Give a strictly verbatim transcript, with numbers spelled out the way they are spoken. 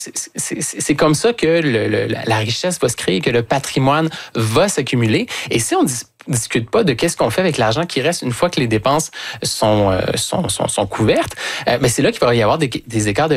C'est, c'est, c'est comme ça que le, le, la richesse va se créer, que le patrimoine va s'accumuler. Et si on dis, discute pas de qu'est-ce qu'on fait avec l'argent qui reste une fois que les dépenses sont, sont, sont, sont couvertes, euh, mais c'est là qu'il va y avoir des, des écarts de